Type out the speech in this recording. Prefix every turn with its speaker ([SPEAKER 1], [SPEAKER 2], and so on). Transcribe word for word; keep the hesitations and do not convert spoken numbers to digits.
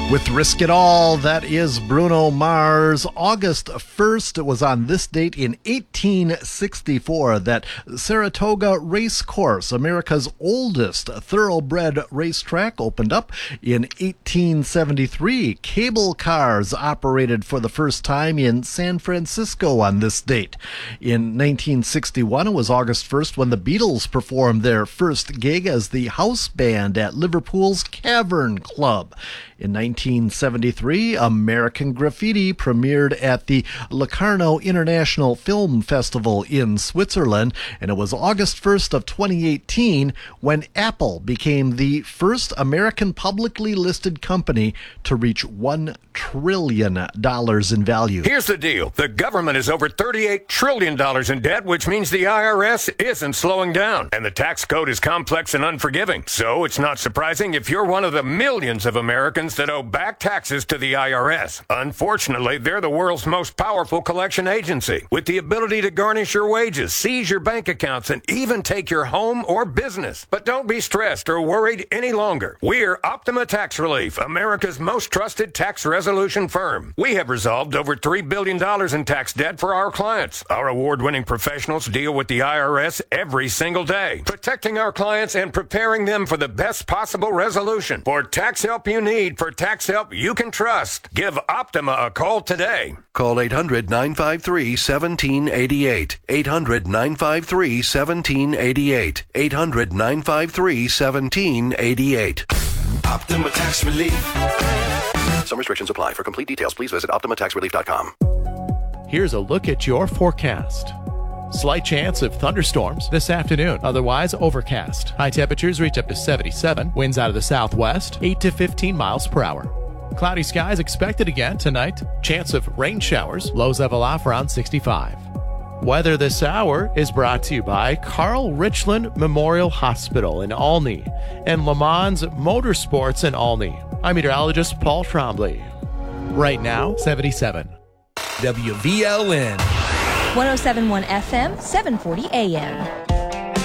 [SPEAKER 1] With Risk It All, that is Bruno Mars. August first, it was on this date in eighteen sixty-four that Saratoga Race Course, America's oldest thoroughbred racetrack, opened up. In eighteen seventy-three, cable cars operated for the first time in San Francisco on this date. In nineteen sixty-one, it was August first when the Beatles performed their first gig as the house band at Liverpool's Cavern Club. In nineteen seventy-three, American Graffiti premiered at the Locarno International Film Festival in Switzerland, and it was August first of twenty eighteen when Apple became the first American publicly listed company to reach one trillion dollars in value.
[SPEAKER 2] Here's the deal. The government is over thirty-eight trillion dollars in debt, which means the I R S isn't slowing down, and the tax code is complex and unforgiving. So it's not surprising if you're one of the millions of Americans that owe back taxes to the I R S. Unfortunately, they're the world's most powerful collection agency, with the ability to garnish your wages, seize your bank accounts, and even take your home or business. But don't be stressed or worried any longer. We're Optima Tax Relief, America's most trusted tax resolution firm. We have resolved over three billion dollars in tax debt for our clients. Our award-winning professionals deal with the I R S every single day, protecting our clients and preparing them for the best possible resolution. For tax help you need, for tax help you can trust, give Optima a call today.
[SPEAKER 3] Call eight hundred, nine five three, one seven eight eight. eight hundred, nine five three, one seven eight eight. eight hundred, nine five three, one seven eight eight.
[SPEAKER 4] Optima Tax Relief.
[SPEAKER 3] Some restrictions apply. For complete details, please visit optima tax relief dot com.
[SPEAKER 5] Here's a look at your forecast. Slight chance of thunderstorms this afternoon, otherwise overcast. High temperatures reach up to seventy-seven. Winds out of the southwest, eight to fifteen miles per hour. Cloudy skies expected again tonight. Chance of rain showers. Lows level off around sixty-five. Weather this hour is brought to you by Carl Richland Memorial Hospital in Olney and Le Mans Motorsports in Olney. I'm meteorologist Paul Trombley. Right now, seventy-seven.
[SPEAKER 6] W V L N
[SPEAKER 7] one oh seven point one F M, seven forty A M.